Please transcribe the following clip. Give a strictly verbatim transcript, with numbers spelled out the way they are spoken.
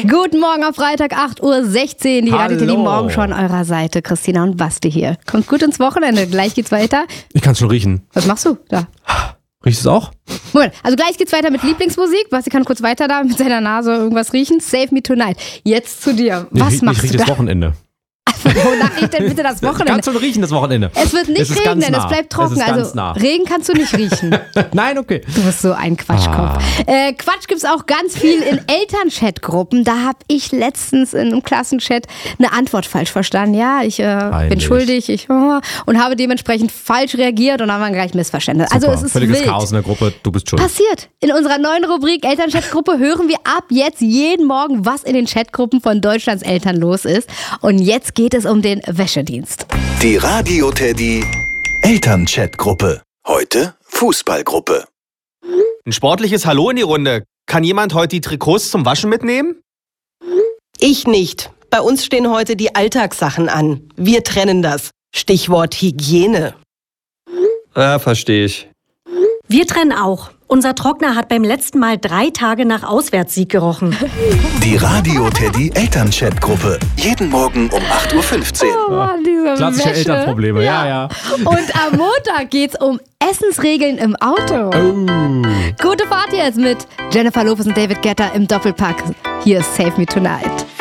Guten Morgen auf Freitag, acht Uhr sechzehn. Die Radio Teddy Morgen schon an eurer Seite. Christina und Basti hier. Kommt gut ins Wochenende. Gleich geht's weiter. Ich kann's schon riechen. Was machst du da? Riechst du es auch? Moment, also gleich geht's weiter mit Lieblingsmusik. Basti kann kurz weiter da mit seiner Nase irgendwas riechen. Save me tonight. Jetzt zu dir. Was ich, machst ich riech du das da? Wochenende. Wonach riecht denn bitte das Wochenende? Kannst schon riechen, das Wochenende. Es wird nicht es regnen, nah. es bleibt trocken. Es ist ganz also nah. Regen kannst du nicht riechen. Nein, okay. Du bist so ein Quatschkopf. Ah. Äh, Quatsch gibt's auch ganz viel in Elternchat-Gruppen. Da habe ich letztens in einem Klassenchat eine Antwort falsch verstanden. Ja, ich äh, bin schuldig ich, oh, und habe dementsprechend falsch reagiert und dann waren gleich Missverständnisse. Super. Also es ist Völliges wild. Chaos in der Gruppe, du bist schuld. Passiert. In unserer neuen Rubrik Elternchat-Gruppe hören wir ab jetzt jeden Morgen, was in den Chatgruppen von Deutschlands Eltern los ist. Und jetzt geht es um den Wäschedienst. Die Radio Teddy Elternchat-Gruppe. Heute Fußballgruppe. Ein sportliches Hallo in die Runde. Kann jemand heute die Trikots zum Waschen mitnehmen? Ich nicht. Bei uns stehen heute die Alltagssachen an. Wir trennen das. Stichwort Hygiene. Ja, verstehe ich. Wir trennen auch. Unser Trockner hat beim letzten Mal drei Tage nach Auswärtssieg gerochen. Die Radio Teddy Elternchat-Gruppe. Jeden Morgen um acht Uhr fünfzehn. Oh Mann, diese Klassische Wäsche. Elternprobleme, ja, ja. Und am Montag geht's um Essensregeln im Auto. Oh. Gute Fahrt jetzt mit Jennifer Lopez und David Guetta im Doppelpack. Hier ist Save Me Tonight.